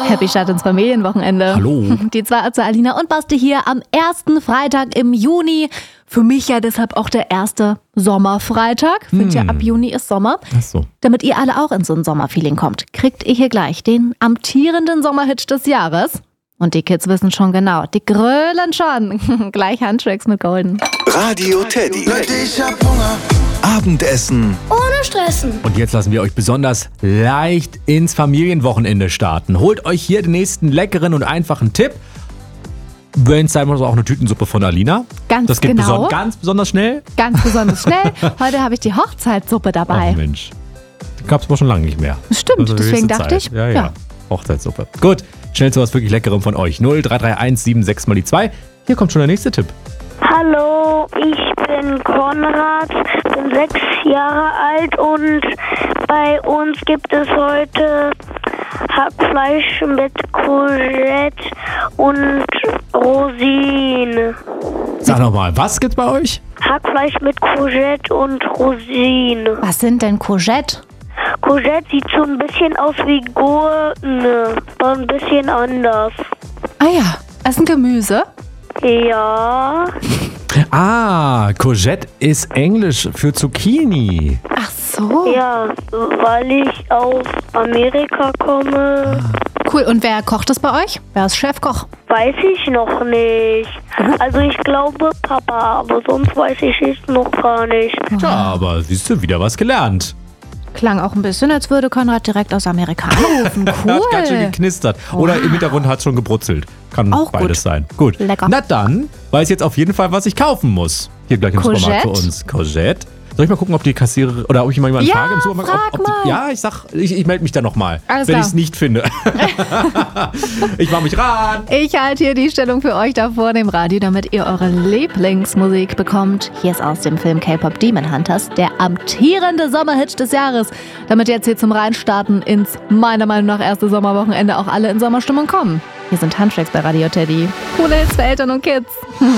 Happy Start ins Familienwochenende. Hallo. Die zwei, also Alina und Basti hier am ersten Freitag im Juni. Für mich ja deshalb auch der erste Sommerfreitag. Finde ja, ab Juni ist Sommer. Ach so. Damit ihr alle auch in so ein Sommerfeeling kommt, kriegt ihr hier gleich den amtierenden Sommerhit des Jahres. Und die Kids wissen schon genau, die grölen schon. Gleich Handtracks mit Golden. Radio Teddy. Leute, ich hab Hunger. Abendessen. Ohne Stressen. Und jetzt lassen wir euch besonders leicht ins Familienwochenende starten. Holt euch hier den nächsten leckeren und einfachen Tipp. Wenn es sein muss, auch eine Tütensuppe von Alina. Ganz das geht genau. ganz besonders schnell. Ganz besonders schnell. Heute habe ich die Hochzeitssuppe dabei. Ach Mensch, die gab es aber schon lange nicht mehr. Stimmt, Also deswegen höchste dachte Zeit. ich. Ja. Hochzeitssuppe. Gut, schnell zu was wirklich Leckerem von euch. 0331 76 mal die 2. Hier kommt schon der nächste Tipp. Hallo, ich bin Konrad, bin 6 Jahre alt und bei uns gibt es heute Hackfleisch mit Courgette und Rosinen. Sag nochmal, was gibt's bei euch? Hackfleisch mit Courgette und Rosinen. Was sind denn Courgette? Courgette sieht so ein bisschen aus wie Gurken, aber ein bisschen anders. Ah ja, das ist ein Gemüse. Ja. Ah, Courgette ist Englisch für Zucchini. Ach so. Ja, weil ich aus Amerika komme, Cool. Und wer kocht das bei euch? Wer ist Chefkoch? weiß ich noch nicht. Also ich glaube Papa, aber sonst weiß ich es noch gar nicht. Ja, aber siehst du, wieder was gelernt. Klang auch ein bisschen, als würde Konrad direkt aus Amerika anrufen. Cool. Hat ganz schön geknistert. Oder im Hintergrund hat es schon gebrutzelt. Kann Auch beides gut. sein. Gut. Lecker. Na dann weiß jetzt auf jeden Fall, was ich kaufen muss. Hier gleich im Supermarkt für Courgette? uns. Courgette. Soll ich mal gucken, ob die Kassiererin oder ob ich mal jemanden Ja, frage im Supermarkt? frag mal. Ja, ich melde mich da nochmal, Alles wenn klar. ich es nicht finde. Ich mache mich ran. Ich halte hier die Stellung für euch da vor dem Radio, damit ihr eure Lieblingsmusik bekommt. Hier ist aus dem Film K-Pop Demon Hunters der amtierende Sommerhit des Jahres. Damit jetzt hier zum Reinstarten ins meiner Meinung nach erste Sommerwochenende auch alle in Sommerstimmung kommen. Hier sind Handtracks bei Radio Teddy. Coole Hits für Eltern und Kids.